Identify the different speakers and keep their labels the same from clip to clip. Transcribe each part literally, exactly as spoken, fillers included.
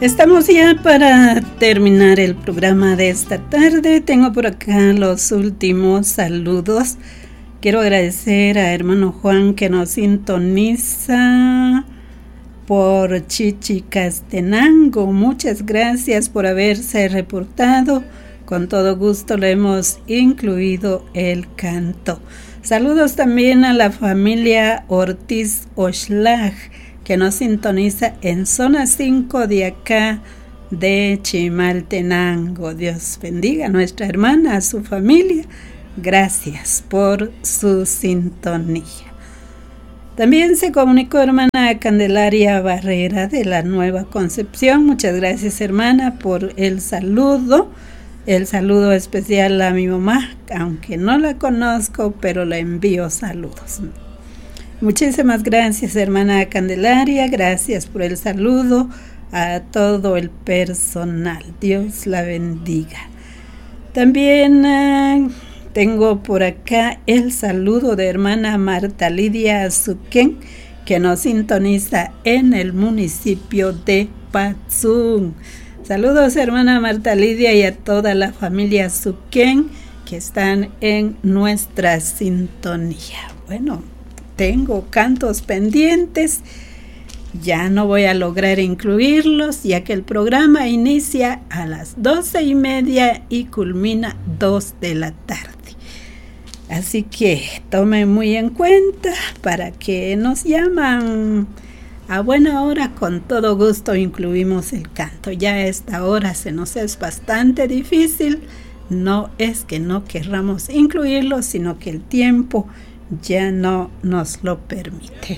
Speaker 1: Estamos ya para terminar el programa de esta tarde. Tengo por acá los últimos saludos. Quiero agradecer a hermano Juan que nos sintoniza por Chichicastenango. Muchas gracias por haberse reportado. Con todo gusto le hemos incluido el canto. Saludos también a la familia Ortiz Oshlag, que nos sintoniza en zona cinco de acá de Chimaltenango. Dios bendiga a nuestra hermana, a su familia. Gracias por su sintonía. También se comunicó hermana Candelaria Barrera de la Nueva Concepción. Muchas gracias, hermana, por el saludo. El saludo especial a mi mamá, aunque no la conozco, pero le envío saludos. Muchísimas gracias, hermana Candelaria. Gracias por el saludo a todo el personal. Dios la bendiga. También uh, tengo por acá el saludo de hermana Marta Lidia Azuquén, que nos sintoniza en el municipio de Patzún. Saludos, hermana Marta Lidia, y a toda la familia Azuquén que están en nuestra sintonía. Bueno, tengo cantos pendientes, ya no voy a lograr incluirlos, ya que el programa inicia a las doce y media y culmina dos de la tarde. Así que tomen muy en cuenta para que nos llaman a buena hora, con todo gusto incluimos el canto. Ya a esta hora se nos es bastante difícil, no es que no querramos incluirlo, sino que el tiempo ya no nos lo permite.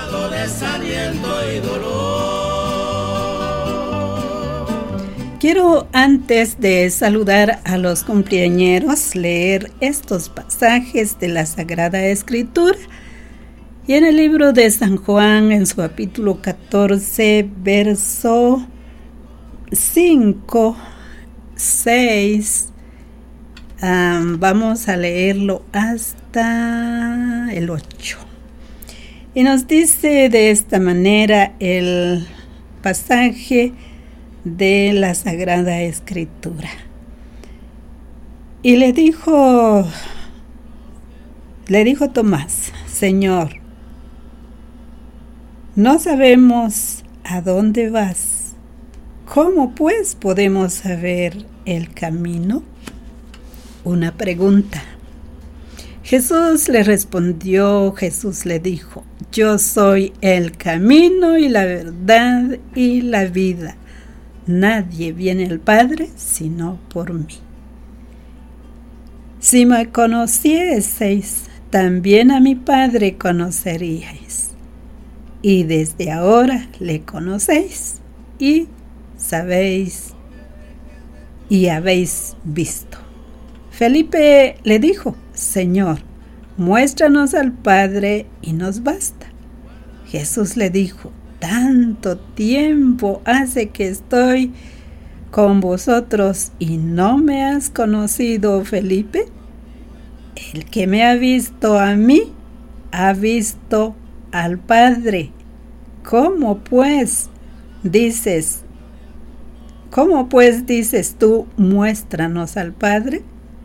Speaker 1: Quiero, antes de saludar a los cumpleañeros, leer estos pasajes de la Sagrada Escritura. Y en el libro de San Juan, en su capítulo catorce, verso cinco, seis, Um, vamos a leerlo hasta el ocho. Y nos dice de esta manera el pasaje de la Sagrada Escritura. Y le dijo, le dijo Tomás: Señor, no sabemos a dónde vas. ¿Cómo pues podemos saber el camino? Una pregunta. Jesús le respondió, Jesús le dijo: yo soy el camino y la verdad y la vida. Nadie viene al Padre sino por mí. Si me conocieseis, también a mi Padre conoceríais. Y desde ahora le conocéis y sabéis y habéis visto. Felipe le dijo: Señor, muéstranos al Padre y nos basta. Jesús le dijo: tanto tiempo hace que estoy con vosotros y no me has conocido, Felipe. El que me ha visto a mí, ha visto al Padre. ¿Cómo pues dices, cómo pues dices tú, muéstranos al Padre?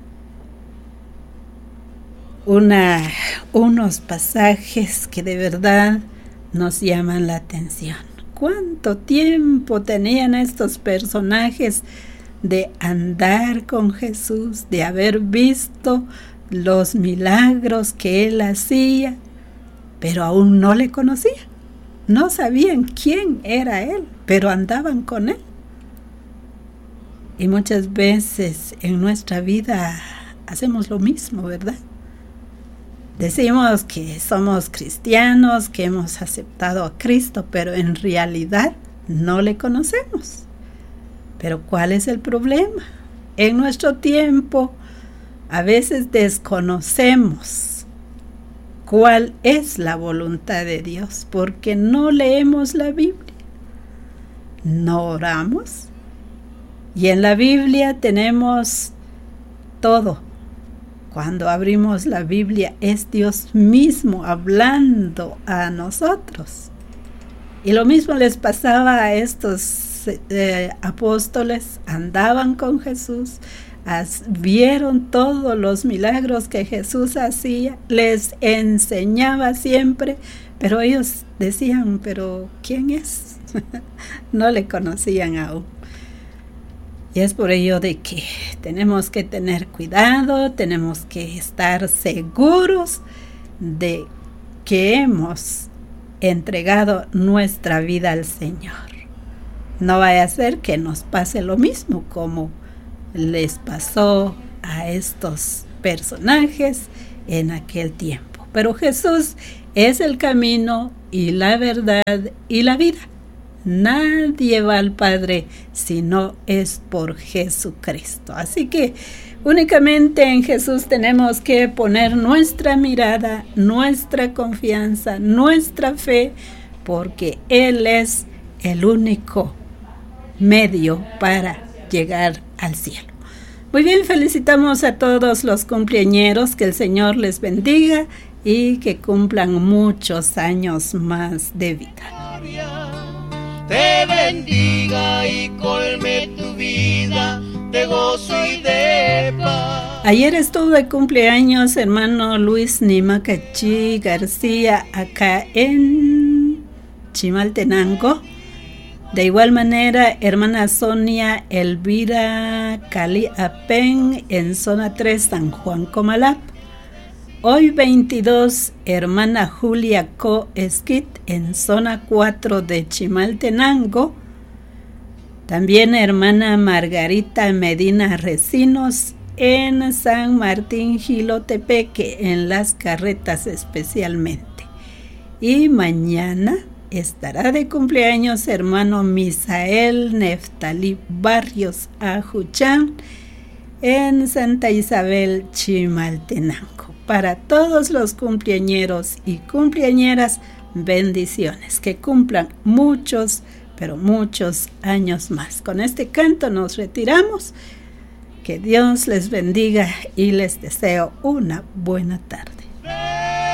Speaker 1: Una, unos pasajes que de verdad nos llaman la atención. ¿Cuánto tiempo tenían estos personajes de andar con Jesús, de haber visto los milagros que Él hacía, pero aún no le conocían? No sabían quién era Él, pero andaban con Él. Y muchas veces en nuestra vida hacemos lo mismo, ¿verdad? Decimos que somos cristianos, que hemos aceptado a Cristo, pero en realidad no le conocemos. Pero ¿cuál es el problema? En nuestro tiempo a veces desconocemos cuál es la voluntad de Dios porque no leemos la Biblia, no oramos. Y en la Biblia tenemos todo. Cuando abrimos la Biblia es Dios mismo hablando a nosotros. Y lo mismo les pasaba a estos eh, apóstoles andaban con Jesús, as, vieron todos los milagros que Jesús hacía, les enseñaba siempre, pero ellos decían, ¿pero quién es? No le conocían aún. Y es por ello de que tenemos que tener cuidado, tenemos que estar seguros de que hemos entregado nuestra vida al Señor. No vaya a ser que nos pase lo mismo como les pasó a estos personajes en aquel tiempo. Pero Jesús es el camino y la verdad y la vida. Nadie va al Padre si no es por Jesucristo. Así que únicamente en Jesús tenemos que poner nuestra mirada, nuestra confianza, nuestra fe, porque Él es el único medio para llegar al cielo. Muy bien, felicitamos a todos los cumpleañeros, que el Señor les bendiga y que cumplan muchos años más de vida.
Speaker 2: Te bendiga y colme tu vida de gozo y de paz.
Speaker 1: Ayer estuvo de cumpleaños hermano Luis Nimacachi García acá en Chimaltenango. De igual manera, hermana Sonia Elvira Cali Apen en zona tres, San Juan Comalap. Hoy veintidós, hermana Julia Co Esquit en zona cuatro de Chimaltenango. También hermana Margarita Medina Recinos en San Martín Jilotepeque, en Las Carretas especialmente. Y mañana estará de cumpleaños hermano Misael Neftalí Barrios Ajuchán en Santa Isabel, Chimaltenango. Para todos los cumpleañeros y cumpleañeras, bendiciones, que cumplan muchos, pero muchos años más. Con este canto nos retiramos. Que Dios les bendiga y les deseo una buena tarde.